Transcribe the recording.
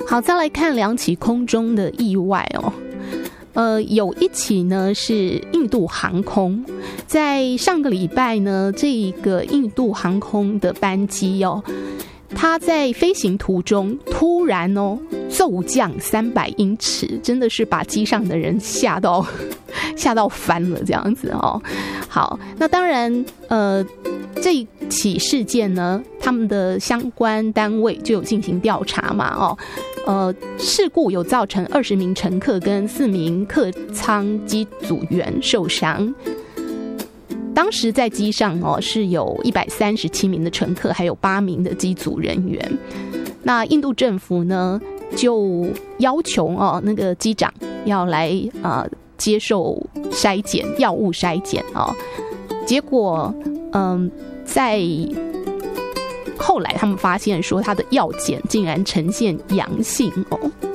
好，再来看2起空中的意外哦。有一起呢是印度航空，在上个礼拜呢，这个印度航空的班机它在飞行途中突然骤降300英尺，真的是把机上的人吓到翻了这样子好，那当然这起事件呢，他们的相关单位就有进行调查嘛事故有造成20名乘客跟4名客舱机组员受伤。当时在机上是有137名的乘客，还有8名的机组人员。那印度政府呢就要求那个机长要来接受筛检，药物筛检结果在后来他们发现说他的药检竟然呈现阳性